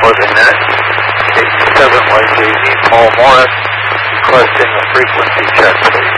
for the net. 7 YJZ Paul Morris, requesting a frequency check, please.